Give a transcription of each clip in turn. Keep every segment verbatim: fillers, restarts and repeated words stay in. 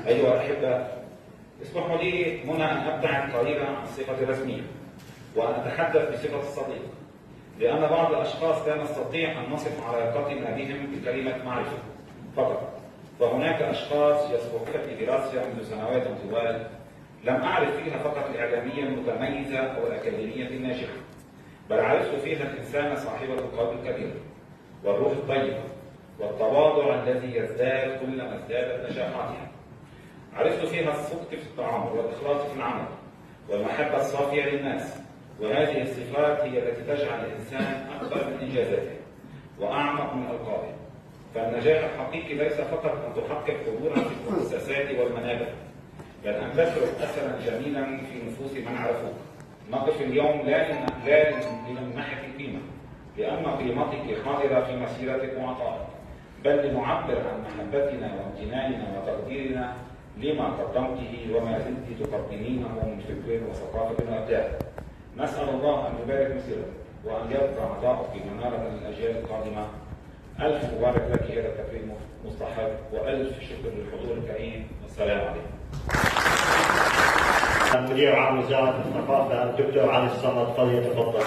أيها الأحبة، اسمحوا لي هنا أن أبتعد قليلا عن الصفة الرسمية وأن أتحدث بصفة الصديق، لأن بعض الأشخاص لا نستطيع أن نصف علاقتنا بهم بكلمة معرفة فقط، فهناك أشخاص يسبقون في دراستي منذ سنوات طوال لم أعرف فيها فقط الإعلامية المتميزة أو الأكاديمية الناجحة، بل عرفت فيها الإنسان صاحبة القلب الكبير والروح الطيبة والتواضع الذي يزداد كلما ازدادت نجاحاتها. عرفت فيها الصدق في التعامل والإخلاص في العمل والمحبة الصافية للناس، وهذه الصفات هي التي تجعل الإنسان أكبر من إنجازاته وأعمق من ألقابه. فالنجاح الحقيقي ليس فقط أن تحقق حضورا في المؤسسات والمنابر، بل أن تترك أثرا جميلا في نفوس من عرفوك. نقف اليوم لا لنمنحك القيمة لأن قيمتك حاضرة في مسيرتك وعطائك، بل لنعبر عن محبتنا وامتناننا وتقديرنا لما قدمته وما زلت تقدمينه من فكر وثقافة وإبداع. نسأل الله أن يبارك مسيرتك وأن يبقى عطاؤك منارة للأجيال القادمة. ألف مبارك لك، هذا التكريم مستحق، وألف شكر للحضور الكريم، والسلام عليكم. مدير عام وزارة الثقافة الدكتور علي الصمد فليتفضل.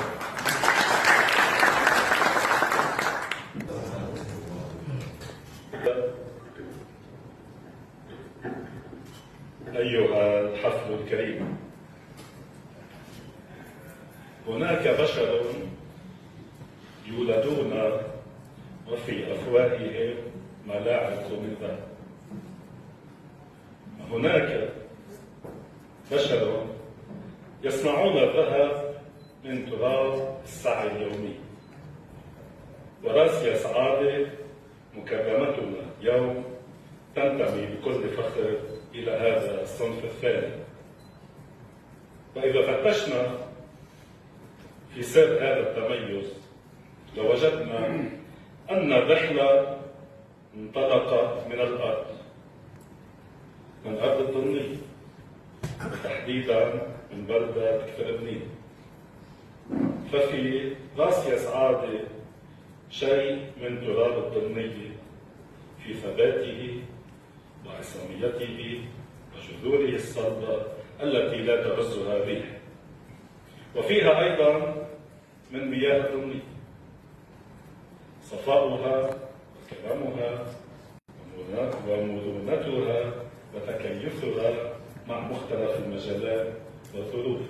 أيها الحفل الكريم، هناك بشر يولدون وفي أفواههم ملاعق من ذهب. هناك بشر يصنعون الذهب من تراب السعي اليومي. وراسي سعادة مكرمتنا اليوم تنتمي بكل فخر إلى هذا الصنف الثاني. وإذا فتشنا في سر هذا التميز لوجدنا أن الرحلة انطلقت من الأرض، من أرض الطنية، وتحديدا من بلدة كفربنين. ففي راسي سعادة شيء من تراب الطنية في ثباته وعصاميته وجذوره الصلبة التي لا تهزها الريح، وفيها أيضا من مياه الطنية صفاؤها وكرمها ومرونتها وتكيفها مع مختلف المجالات والظروف،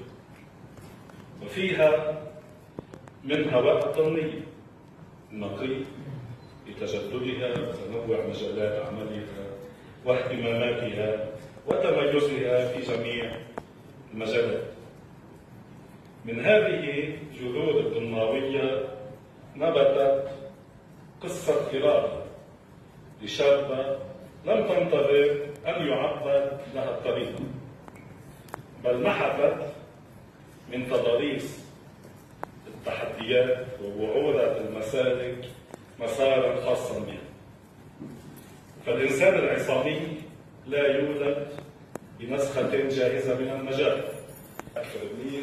وفيها من هواء الطنية النقي بتجددها وتنوع مجالات عملها واهتماماتها وتميزها في جميع المجالات. من هذه جذور الطناوية نبتت قصة إرادة لشابة لم تنتظر أن يعبد لها الطريق، بل نحتت من تضاريس التحديات ووعورة المسالك مسارا خاصا بها. فالإنسان العصامي لا يولد بنسخة جاهزة من النجاح. أكثر النيل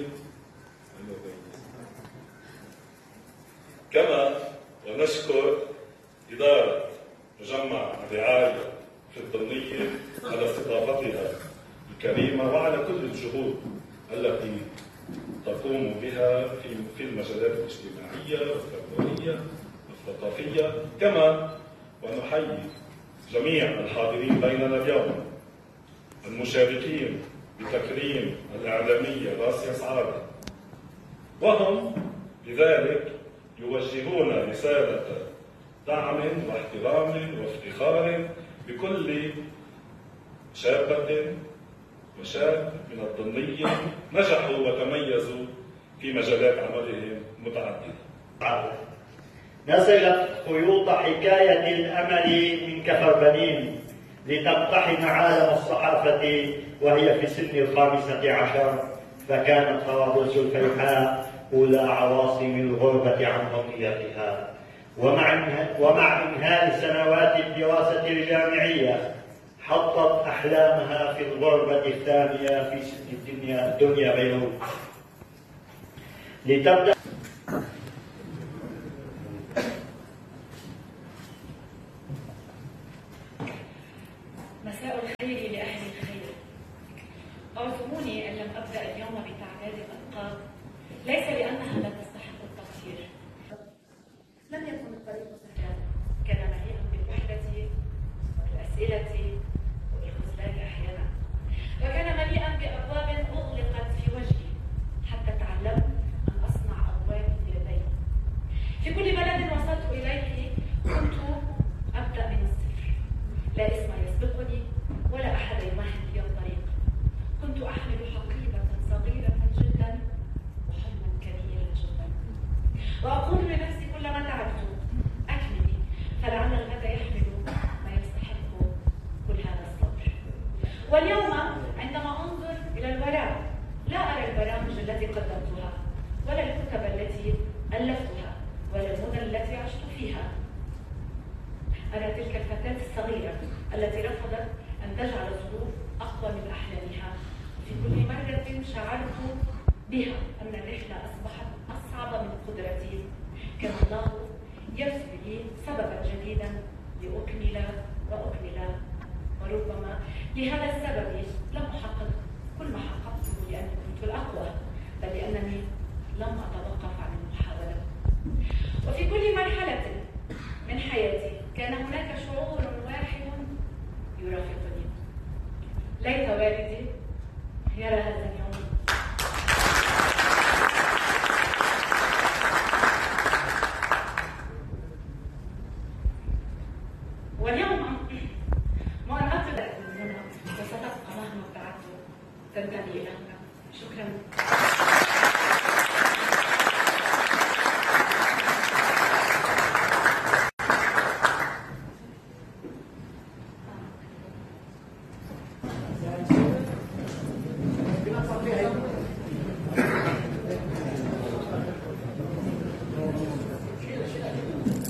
كما ونشكر إدارة مجمع الرعاية في الطنية على استضافتها الكريمة وعلى كل الجهود التي تقوم بها في المجالات الاجتماعية والتربوية والثقافية. كما ونحيي جميع الحاضرين بيننا اليوم المشاركين بتكريم الإعلامية راسي سعادة، وهم بذلك يوجهون رسالة دعم واحترام وافتخار بكل شابة وشاب من الطنية نجحوا وتميزوا في مجالات عملهم متعددة. نزلت خيوط حكاية الأمل من كفر بنين لتقتحم عالم الصحافة وهي في سن الخامسة عشر، فكانت طرابلس الفيحاء أولى عواصم الغربة عن قضيتها. ومع ومع إنهاء سنوات الدراسة الجامعية حطت أحلامها في الغربة الثانية في سن الدنيا دنيا بيروت لتبدأ مساء الخير لأهل أبدأ اليوم بتعداد الألقاب ليس لأنها لا تستحق التقدير. لم يكن الطريق سهلا، كان مليئا بالوحدة والأسئلة والخذلان أحيانا، وكان مليئا بأبواب أغلقت في وجهي حتى تعلمت أن أصنع أبواب بيدي. في كل بلد وصلت إليه كنت أبدأ من الصفر، لا اسم يسبقني ولا أحد يمهد لي الطريق. كنت أحمل حقيبة صغيرة جدا وحلما كبيرا جدا، وأقول لنفسي كلما تعبت أكملي، فلعل الغد يحمل ما يستحق كل هذا الصبر. واليوم عندما أنظر إلى الوراء لا أرى البرامج التي قدمتها ولا الكتب التي ألفتها ولا المدن التي عشت فيها. أرى تلك الفتاة الصغيرة التي رفضت أن تجعل الظروف أقوى من أحلامها. في كل مرة شعرت بها أن الرحلة أصبحت أصعب من قدرتي. كان الله يرسل لي سببا جديدا لأكمل وأكمل، وربما لهذا السبب لم أحقق كل ما حققته لأني كنت الأقوى، بل لأنني لم أتوقف عن المحاولة. وفي كل مرحلة من حياتي كان هناك شعور واحد يرافقني. ليت والدي يرى هذا اليوم. واليوم مؤنقة من هنا وستبقى مهما ابتعدت تنتمي إلى هنا. شكرا.